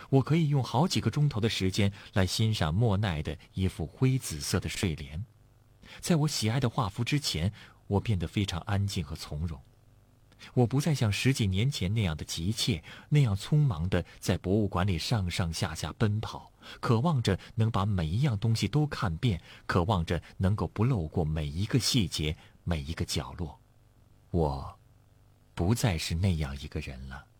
我可以用好几个钟头的时间来欣赏莫奈的一幅灰紫色的睡莲。在我喜爱的画幅之前，我变得非常安静和从容。我不再像10几年前那样的急切，那样匆忙地在博物馆里上上下下奔跑，渴望着能把每一样东西都看遍，渴望着能够不漏过每一个细节，每一个角落。我不再是那样一个人了。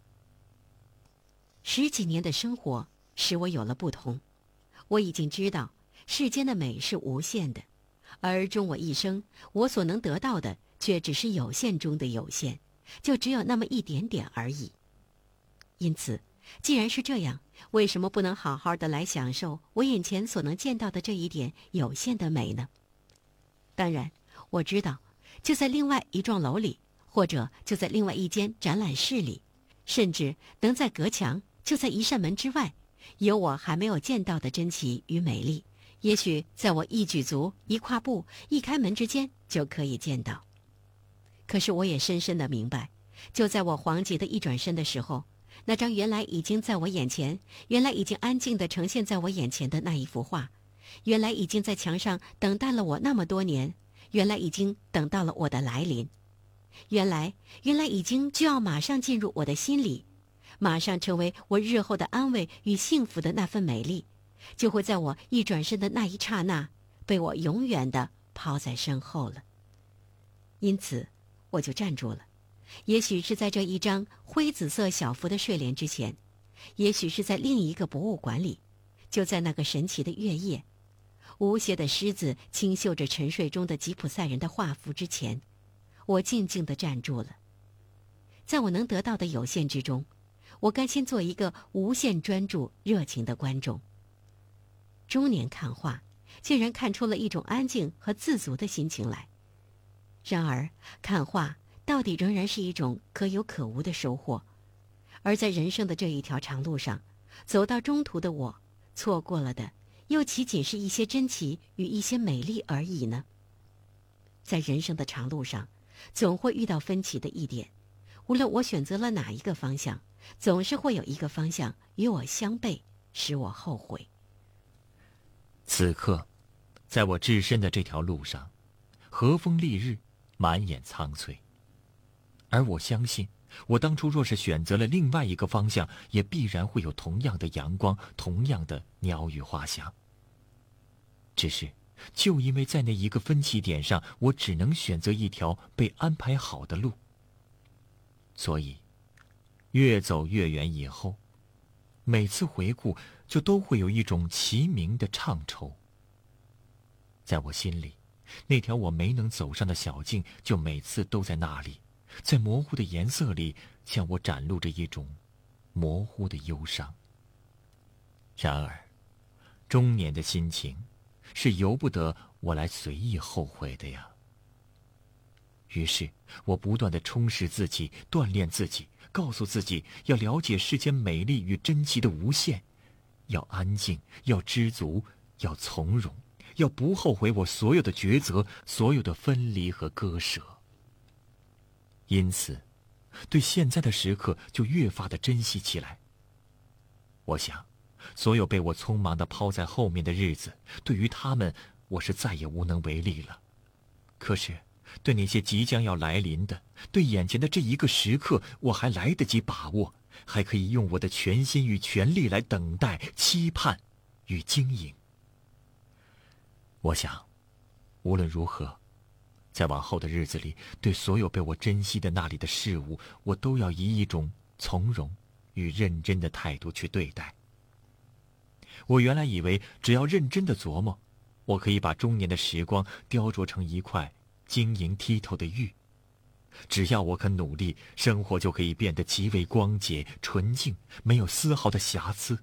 10几年的生活使我有了不同，我已经知道世间的美是无限的，而终我一生，我所能得到的却只是有限中的有限，就只有那么一点点而已。因此，既然是这样，为什么不能好好的来享受我眼前所能见到的这一点有限的美呢？当然，我知道，就在另外一幢楼里，或者就在另外一间展览室里，甚至能在隔墙，就在一扇门之外，有我还没有见到的珍奇与美丽，也许在我一举足、一跨步、一开门之间就可以见到。可是我也深深地明白，就在我惶急的一转身的时候，那张原来已经在我眼前，原来已经安静地呈现在我眼前的那一幅画，原来已经在墙上等待了我那么多年，原来已经等到了我的来临，原来已经就要马上进入我的心里，马上成为我日后的安慰与幸福的那份美丽，就会在我一转身的那一刹那，被我永远地抛在身后了。因此，我就站住了。也许是在这一张灰紫色小幅的睡莲之前，也许是在另一个博物馆里，就在那个神奇的月夜，无邪的狮子轻嗅着沉睡中的吉普赛人的画幅之前，我静静地站住了。在我能得到的有限之中，我甘心做一个无限专注热情的观众。中年看画，竟然看出了一种安静和自足的心情来。然而，看画到底仍然是一种可有可无的收获，而在人生的这一条长路上，走到中途的我，错过了的又岂仅是一些珍奇与一些美丽而已呢？在人生的长路上，总会遇到分歧的一点，无论我选择了哪一个方向，总是会有一个方向与我相悖，使我后悔。 此刻，在我置身的这条路上，和风丽日，满眼苍翠。而我相信，我当初若是选择了另外一个方向，也必然会有同样的阳光，同样的鸟语花香。只是，就因为在那一个分歧点上，我只能选择一条被安排好的路，所以，越走越远以后，每次回顾就都会有一种齐鸣的怅愁。在我心里，那条我没能走上的小径，就每次都在那里，在模糊的颜色里向我展露着一种模糊的忧伤。然而，中年的心情是由不得我来随意后悔的呀。于是我不断地充实自己，锻炼自己，告诉自己要了解世间美丽与珍奇的无限，要安静，要知足，要从容，要不后悔我所有的抉择，所有的分离和割舍。因此，对现在的时刻就越发的珍惜起来。我想，所有被我匆忙地抛在后面的日子，对于他们，我是再也无能为力了。可是，对那些即将要来临的，对眼前的这一个时刻，我还来得及把握，还可以用我的全心与全力来等待、期盼与经营。我想，无论如何，在往后的日子里，对所有被我珍惜的那里的事物，我都要以一种从容与认真的态度去对待。我原来以为只要认真的琢磨，我可以把中年的时光雕琢成一块晶莹剔透的玉。只要我肯努力，生活就可以变得极为光洁、纯净，没有丝毫的瑕疵。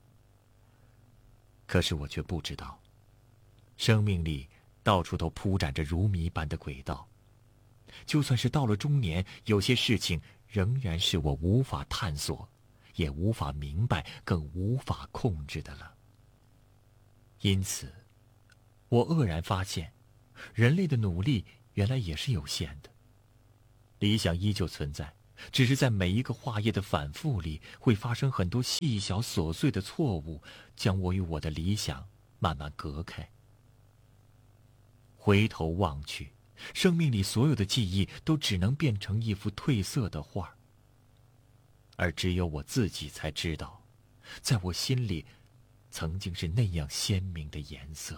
可是我却不知道，生命里到处都铺展着如谜般的轨道。就算是到了中年，有些事情仍然是我无法探索，也无法明白，更无法控制的了。因此，我愕然发现，人类的努力原来也是有限的。理想依旧存在， 只是在每一个画页的反复里，会发生很多细小琐碎的错误，将我与我的理想慢慢隔开。回头望去，生命里所有的记忆都只能变成一幅褪色的画，而只有我自己才知道，在我心里，曾经是那样鲜明的颜色。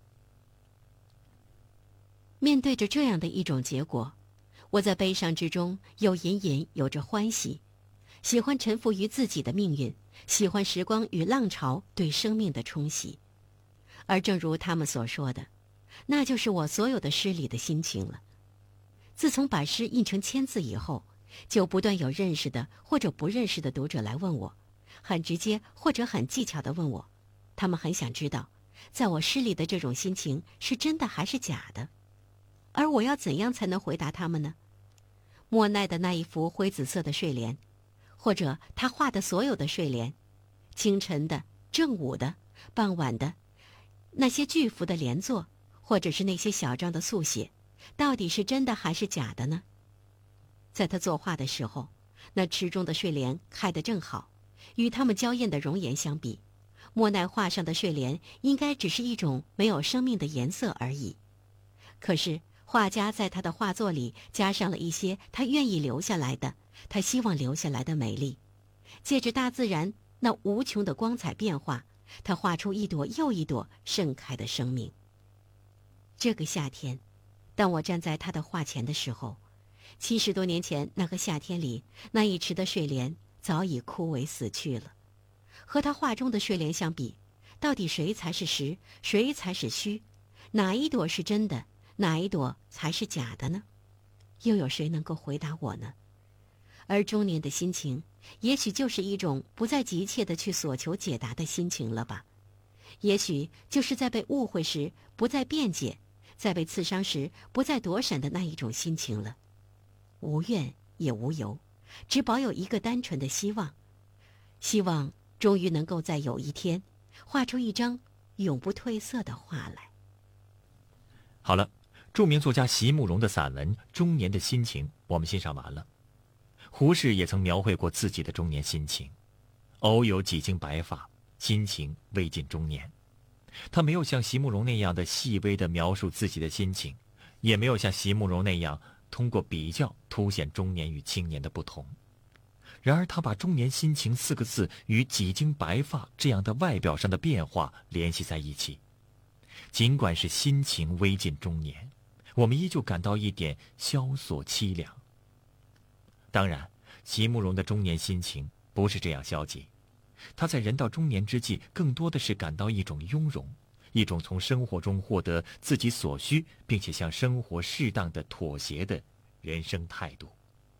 面对着这样的一种结果，我在悲伤之中又隐隐有着欢喜，喜欢臣服于自己的命运，喜欢时光与浪潮对生命的冲洗。而正如他们所说的，那就是我所有的诗里的心情了。自从把诗印成签字以后，就不断有认识的或者不认识的读者来问我，很直接或者很技巧地问我，他们很想知道，在我诗里的这种心情是真的还是假的。而我要怎样才能回答他们呢？莫奈的那一幅灰紫色的睡莲，或者他画的所有的睡莲，清晨的、正午的、傍晚的，那些巨幅的连坐，或者是那些小张的速写，到底是真的还是假的呢？在他作画的时候，那池中的睡莲开得正好，与他们娇艳的容颜相比，莫奈画上的睡莲应该只是一种没有生命的颜色而已。可是画家在他的画作里加上了一些他愿意留下来的，他希望留下来的美丽，借着大自然那无穷的光彩变化，他画出一朵又一朵盛开的生命。这个夏天，当我站在他的画前的时候，70多年前那个夏天里，那一池的睡莲早已枯萎死去了。和他画中的睡莲相比，到底谁才是实，谁才是虚？哪一朵是真的，哪一朵才是假的呢？又有谁能够回答我呢？而中年的心情，也许就是一种不再急切地去索求解答的心情了吧？也许就是在被误会时不再辩解，在被刺伤时不再躲闪的那一种心情了。无怨也无尤，只保有一个单纯的希望，希望终于能够在有一天画出一张永不褪色的画来。 好了，著名作家席慕容的散文《中年的心情》我们欣赏完了。胡适也曾描绘过自己的中年心情，偶有几经白发，心情未近中年。他没有像席慕容那样的细微地描述自己的心情，也没有像席慕容那样通过比较凸显中年与青年的不同。然而他把中年心情4个字与几经白发这样的外表上的变化联系在一起。尽管是心情微近中年，我们依旧感到一点萧索凄凉。当然，席慕容的中年心情不是这样消极，他在人到中年之际，更多的是感到一种雍容，一种从生活中获得自己所需，并且向生活适当的妥协的人生态度。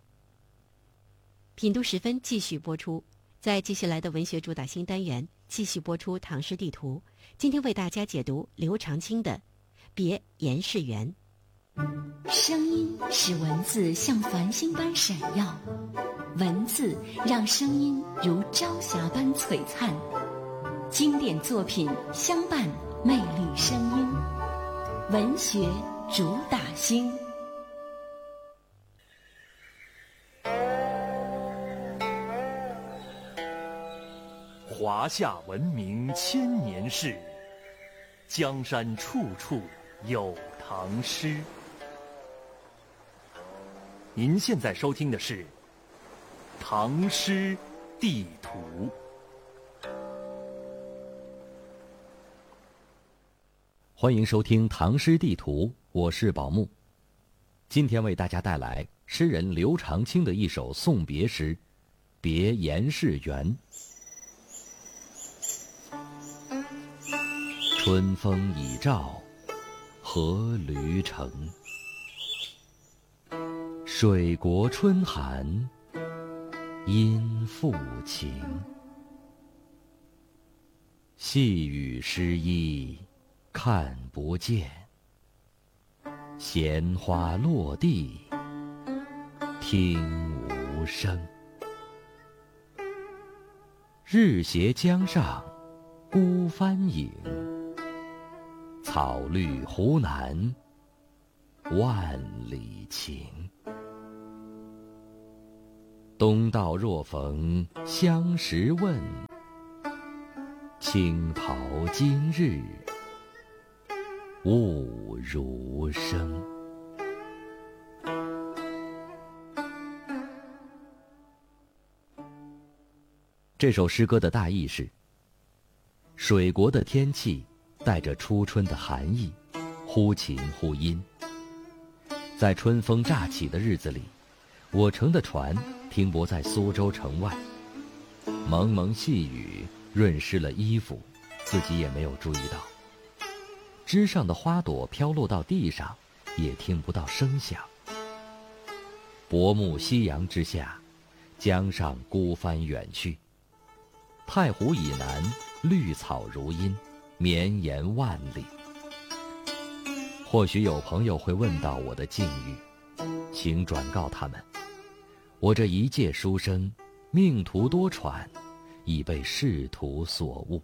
品读时分继续播出，在接下来的文学主打新单元继续播出唐诗地图。今天为大家解读刘长卿的《别严世园》。 声音使文字像繁星般闪耀，文字让声音如朝霞般璀璨。经典作品相伴，魅力声音，文学主打星。 华夏文明千年事，江山处处有唐诗。您现在收听的是《唐诗地图》。 欢迎收听《唐诗地图》，我是宝木。今天为大家带来诗人刘长卿的一首送别诗《别严世园》。春风已照何驴城，水国春寒阴复晴。细雨湿衣看不见，闲花落地听无声。日斜江上孤帆影，草绿湖南万里晴。 东道若逢相识问，青袍今日误如生。这首诗歌的大意是：水国的天气带着初春的寒意，忽晴忽阴。在春风乍起的日子里，我乘的船停泊在苏州城外，蒙蒙细雨润湿了衣服，自己也没有注意到。枝上的花朵飘落到地上，也听不到声响。薄暮夕阳之下，江上孤帆远去。太湖以南，绿草如茵，绵延万里。或许有朋友会问到我的境遇，请转告他们，我这一介书生，命途多舛，已被仕途所误。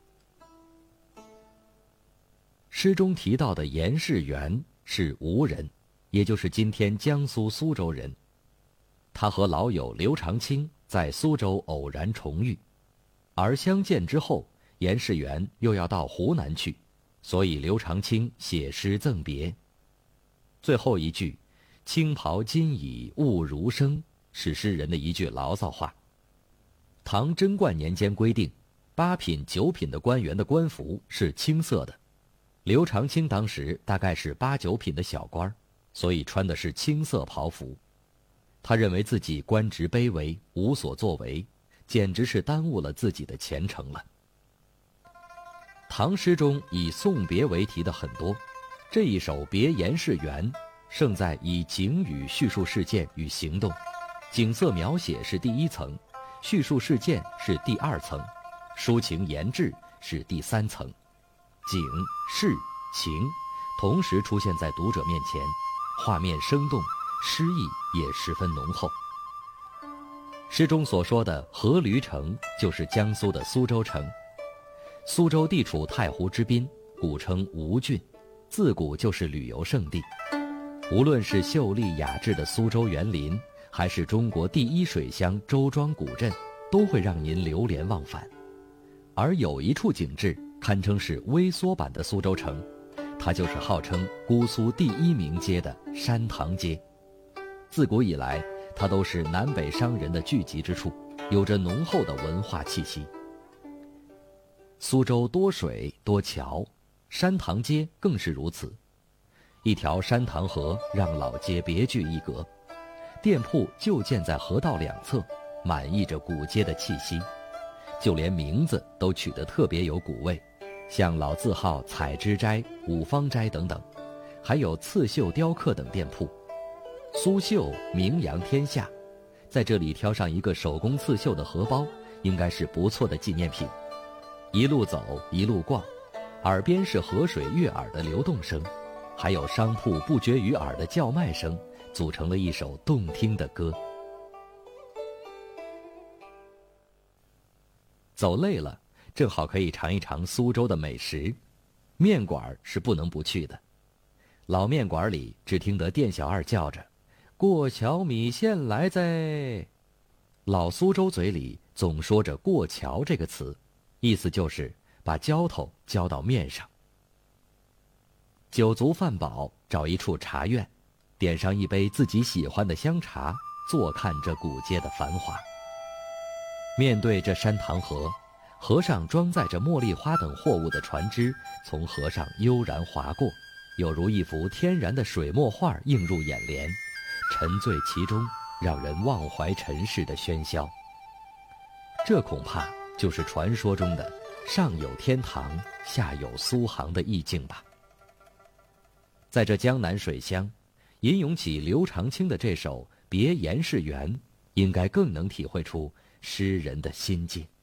诗中提到的严世元是吴人，也就是今天江苏苏州人。他和老友刘长卿在苏州偶然重遇，而相见之后，严世元又要到湖南去，所以刘长卿写诗赠别。最后一句“青袍今已误如生”是诗人的一句牢骚话。唐贞观年间规定，8品、9品的官员的官服是青色的。刘长卿当时大概是8、9品的小官，所以穿的是青色袍服。他认为自己官职卑微，无所作为，简直是耽误了自己的前程了。唐诗中以送别为题的很多，这一首《别严世元》胜在以景语叙述事件与行动，景色描写是第1层，叙述事件是第2层，抒情言志是第3层，景、事、情同时出现在读者面前，画面生动，诗意也十分浓厚。诗中所说的阖闾城就是江苏的苏州城。苏州地处太湖之滨，古称吴郡，自古就是旅游胜地。无论是秀丽雅致的苏州园林，还是中国第1水乡周庄古镇，都会让您流连忘返。而有一处景致堪称是微缩版的苏州城，它就是号称姑苏第1名街的山塘街。自古以来，它都是南北商人的聚集之处，有着浓厚的文化气息。苏州多水多桥，山塘街更是如此。一条山塘河让老街别具一格，店铺就建在河道2侧，满溢着古街的气息。就连名字都取得特别有古味，像老字号采之斋、五芳斋等等，还有刺绣雕刻等店铺。苏绣名扬天下，在这里挑上一个手工刺绣的荷包，应该是不错的纪念品。一路走一路逛，耳边是河水悦耳的流动声，还有商铺不绝于耳的叫卖声，组成了一首动听的歌。走累了，正好可以尝一尝苏州的美食，面馆是不能不去的。老面馆里只听得店小二叫着“过桥米线来哉”，老苏州嘴里总说着“过桥”这个词，意思就是把浇头浇到面上。酒足饭饱，找一处茶院，点上一杯自己喜欢的香茶，坐看这古街的繁华。面对这山塘河，河上装载着茉莉花等货物的船只从河上悠然划过，有如一幅天然的水墨画映入眼帘，沉醉其中，让人忘怀尘世的喧嚣。这恐怕就是传说中的上有天堂，下有苏杭的意境吧。在这江南水乡，吟咏起刘长卿的这首《别严世元》，应该更能体会出诗人的心境。